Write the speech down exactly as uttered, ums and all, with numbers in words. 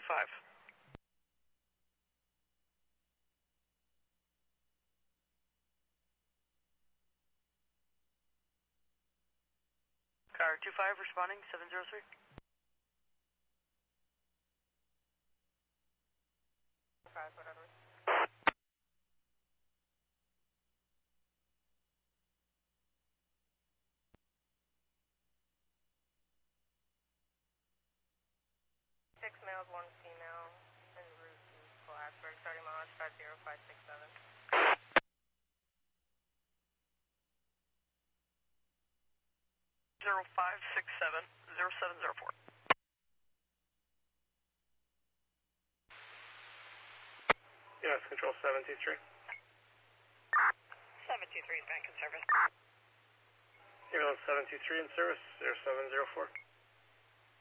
two five. Car two five responding, seven zero three. five, whatever. Six males, one female, en route to Plattsburgh, starting mileage five zero five six seven. Zero five six seven zero seven zero four. Yes, control seven two three. seven two three is back in service. Ambulance seven two three in service, zero seven zero four.